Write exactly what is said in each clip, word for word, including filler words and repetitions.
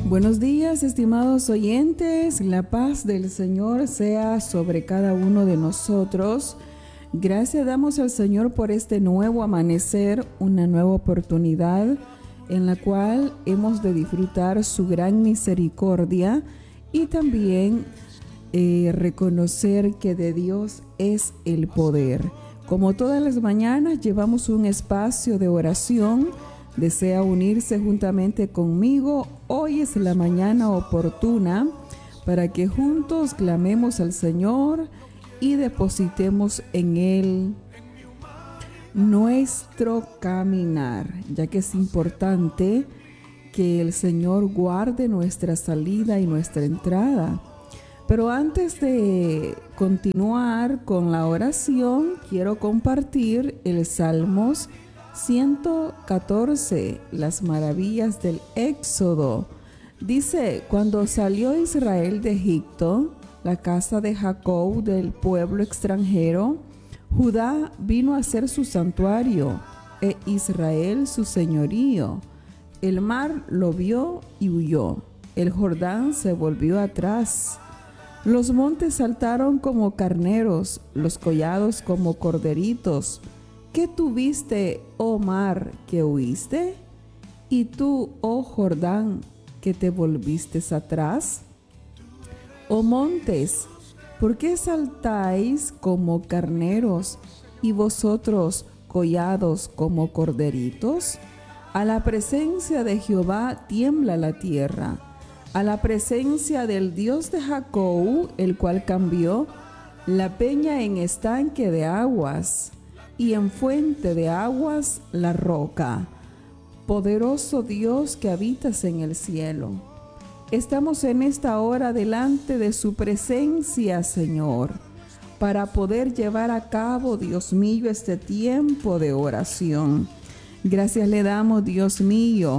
Buenos días, estimados oyentes. La paz del Señor sea sobre cada uno de nosotros. Gracias damos al Señor por este nuevo amanecer, una nueva oportunidad en la cual hemos de disfrutar su gran misericordia y también eh, reconocer que de Dios es el poder. Como todas las mañanas llevamos un espacio de oración. Desea unirse juntamente conmigo. Hoy es la mañana oportuna para que juntos clamemos al Señor y depositemos en Él nuestro caminar, ya que es importante que el Señor guarde nuestra salida y nuestra entrada. Pero antes de continuar con la oración, quiero compartir el Salmos ciento catorce, las maravillas del Éxodo. Dice: cuando salió Israel de Egipto, la casa de Jacob del pueblo extranjero, Judá vino a ser su santuario, e Israel su señorío. El mar lo vio y huyó, el Jordán se volvió atrás. Los montes saltaron como carneros, los collados como corderitos. ¿Qué tuviste, oh mar, que huiste? ¿Y tú, oh Jordán, que te volviste atrás? Oh montes, ¿por qué saltáis como carneros y vosotros collados como corderitos? A la presencia de Jehová tiembla la tierra, a la presencia del Dios de Jacob, el cual cambió la peña en estanque de aguas y en fuente de aguas la roca. Poderoso Dios que habitas en el cielo, estamos en esta hora delante de su presencia, Señor, para poder llevar a cabo, Dios mío, este tiempo de oración. Gracias le damos, Dios mío,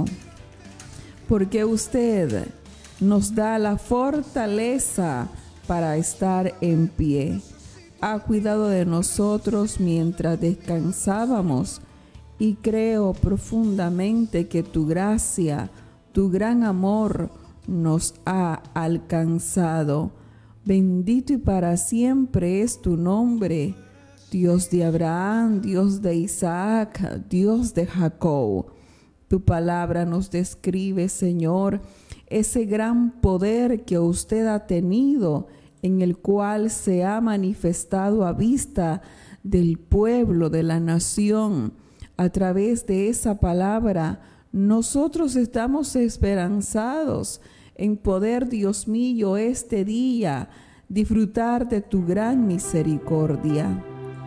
porque usted nos da la fortaleza para estar en pie. Ha cuidado de nosotros mientras descansábamos y creo profundamente que tu gracia, tu gran amor nos ha alcanzado. Bendito y para siempre es tu nombre, Dios de Abraham, Dios de Isaac, Dios de Jacob. Tu palabra nos describe, Señor, ese gran poder que usted ha tenido, en el cual se ha manifestado a vista del pueblo, de la nación. A través de esa palabra, nosotros estamos esperanzados en poder, Dios mío, este día disfrutar de tu gran misericordia.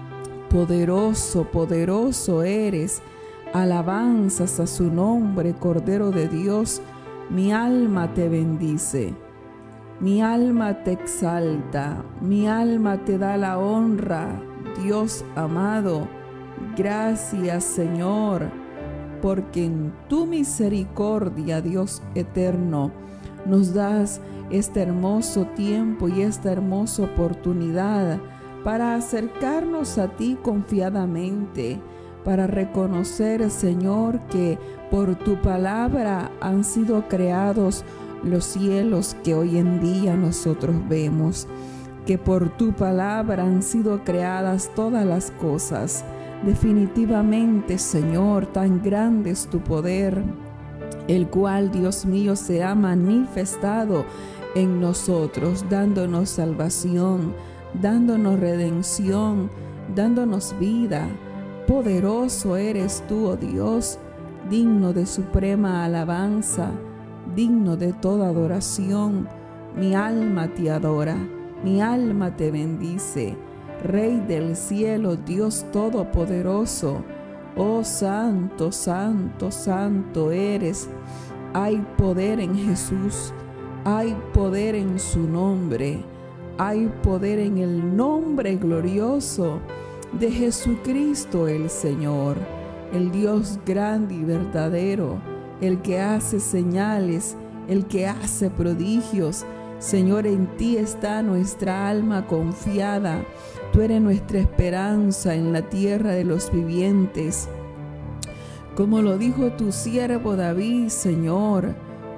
Poderoso, poderoso eres. Alabanzas a su nombre, Cordero de Dios. Mi alma te bendice. Mi alma te exalta, mi alma te da la honra, Dios amado. Gracias, Señor, porque en tu misericordia, Dios eterno, nos das este hermoso tiempo y esta hermosa oportunidad para acercarnos a ti confiadamente, para reconocer, Señor, que por tu palabra han sido creados los cielos que hoy en día nosotros vemos, que por tu palabra han sido creadas todas las cosas. Definitivamente, Señor, tan grande es tu poder, el cual, Dios mío, se ha manifestado en nosotros, dándonos salvación, dándonos redención, dándonos vida. Poderoso eres tú, oh Dios, digno de suprema alabanza, digno de toda adoración. Mi alma te adora, mi alma te bendice. Rey del cielo, Dios todopoderoso, oh santo, santo, santo eres. Hay poder en Jesús, hay poder en su nombre, hay poder en el nombre glorioso de Jesucristo el Señor, el Dios grande y verdadero, el que hace señales, el que hace prodigios. Señor, en ti está nuestra alma confiada. Tú eres nuestra esperanza en la tierra de los vivientes. Como lo dijo tu siervo David, Señor,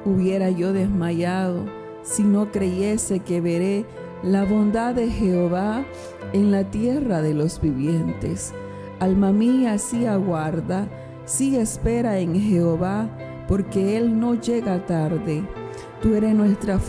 hubiera yo desmayado si no creyese que veré la bondad de Jehová en la tierra de los vivientes. Alma mía, sí aguarda, sí espera en Jehová, porque Él no llega tarde. Tú eres nuestra